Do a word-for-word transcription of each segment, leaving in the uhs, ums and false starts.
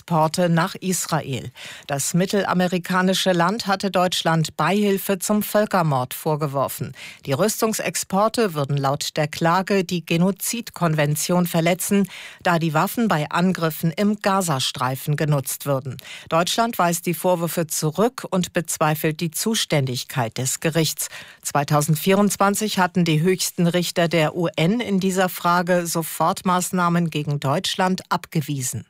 Rüstungsexporte nach Israel. Das mittelamerikanische Land hatte Deutschland Beihilfe zum Völkermord vorgeworfen. Die Rüstungsexporte würden laut der Klage die Genozidkonvention verletzen, da die Waffen bei Angriffen im Gazastreifen genutzt würden. Deutschland weist die Vorwürfe zurück und bezweifelt die Zuständigkeit des Gerichts. zweitausendvierundzwanzig hatten die höchsten Richter der U N in dieser Frage Sofortmaßnahmen gegen Deutschland abgewiesen.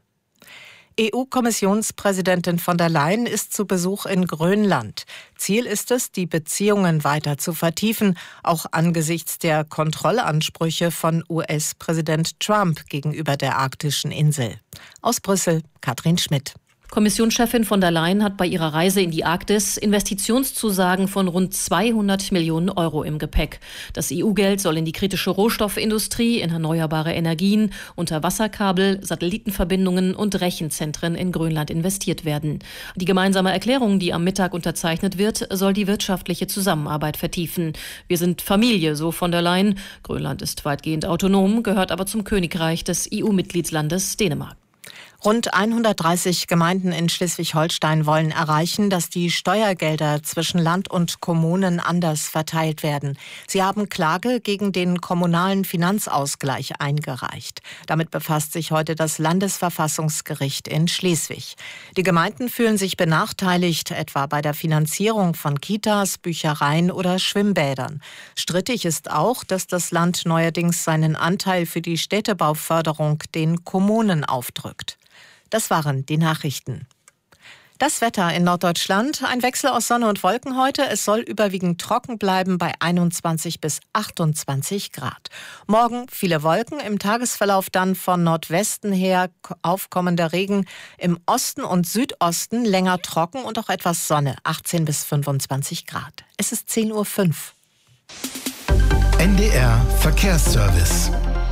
E U-Kommissionspräsidentin von der Leyen ist zu Besuch in Grönland. Ziel ist es, die Beziehungen weiter zu vertiefen, auch angesichts der Kontrollansprüche von U S-Präsident Trump gegenüber der arktischen Insel. Aus Brüssel, Katrin Schmidt. Kommissionschefin von der Leyen hat bei ihrer Reise in die Arktis Investitionszusagen von rund zweihundert Millionen Euro im Gepäck. Das E U-Geld soll in die kritische Rohstoffindustrie, in erneuerbare Energien, Unterwasserkabel, Satellitenverbindungen und Rechenzentren in Grönland investiert werden. Die gemeinsame Erklärung, die am Mittag unterzeichnet wird, soll die wirtschaftliche Zusammenarbeit vertiefen. Wir sind Familie, so von der Leyen. Grönland ist weitgehend autonom, gehört aber zum Königreich des E U-Mitgliedslandes Dänemark. Rund hundertdreißig Gemeinden in Schleswig-Holstein wollen erreichen, dass die Steuergelder zwischen Land und Kommunen anders verteilt werden. Sie haben Klage gegen den kommunalen Finanzausgleich eingereicht. Damit befasst sich heute das Landesverfassungsgericht in Schleswig. Die Gemeinden fühlen sich benachteiligt, etwa bei der Finanzierung von Kitas, Büchereien oder Schwimmbädern. Strittig ist auch, dass das Land neuerdings seinen Anteil für die Städtebauförderung den Kommunen aufdrückt. Das waren die Nachrichten. Das Wetter in Norddeutschland, ein Wechsel aus Sonne und Wolken heute. Es soll überwiegend trocken bleiben bei einundzwanzig bis achtundzwanzig Grad. Morgen viele Wolken, im Tagesverlauf dann von Nordwesten her aufkommender Regen. Im Osten und Südosten länger trocken und auch etwas Sonne, achtzehn bis fünfundzwanzig Grad. Es ist zehn Uhr fünf. N D R Verkehrsservice.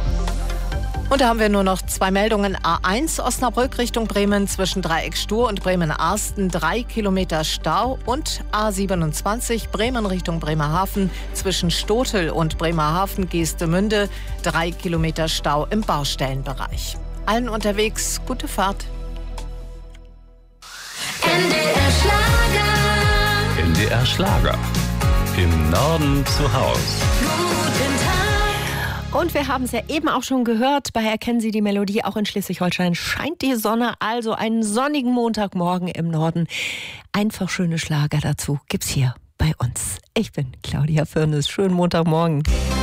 Und da haben wir nur noch zwei Meldungen. A eins Osnabrück Richtung Bremen zwischen Dreieck Stur und Bremen-Arsten drei Kilometer Stau. Und A siebenundzwanzig Bremen Richtung Bremerhaven zwischen Stotel und Bremerhaven-Geestemünde drei Kilometer Stau im Baustellenbereich. Allen unterwegs gute Fahrt. N D R Schlager. N D R Schlager. Im Norden zu Haus. Guten Tag. Und wir haben es ja eben auch schon gehört, bei Erkennen Sie die Melodie, auch in Schleswig-Holstein scheint die Sonne, also einen sonnigen Montagmorgen im Norden. Einfach schöne Schlager dazu gibt's hier bei uns. Ich bin Claudia Firnes, schönen Montagmorgen.